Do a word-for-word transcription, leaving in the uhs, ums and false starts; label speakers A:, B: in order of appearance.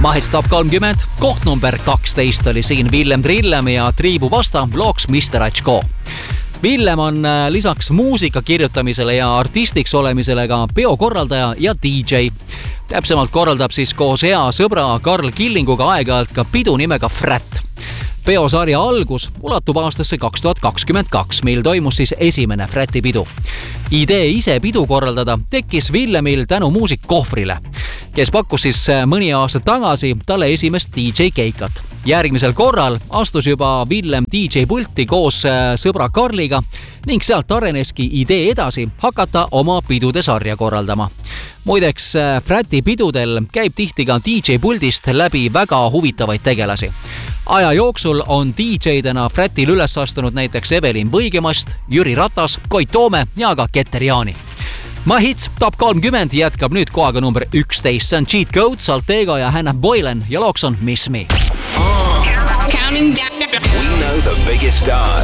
A: Mahits Top kolmkümmend, koht number kaksteist oli siin Villem Trillem ja Triibu Vasta looks mister Atško. Villem on lisaks muusika kirjutamisele ja artistiks olemisele ka peokorraldaja ja D J. Täpsemalt korraldab siis koos hea sõbra Karl Killinguga aeg-ajalt ka pidu nimega Frat. Peosarja algus ulatub aastasse kaks tuhat kakskümmend kaks, mil toimus siis esimene Frati pidu. Idee ise pidu korraldada tekkis Villemil tänu muusik Kohvrile, kes pakkus siis mõni aasta tagasi talle esimest D J keikat. Järgmisel korral astus juba Villem D J pulti koos sõbra Karliga ning sealt areneski idee edasi hakata oma pidude sarja korraldama. Muideks, Frati pidudel käib tihti ka D J puldist läbi väga huvitavaid tegelasi. Aja jooksul on D J-dena Fratil üles astunud näiteks Evelin Võigemast, Jüri Ratas, Koit Toome ja ka Keter Jaani. Mahits Top kolmkümmend jätkab nüüd kohaga number üksteist. See on Cheat Codes, Altego ja Hannah Boylan ja looks on Miss Me.
B: Counting down. We know the biggest stars.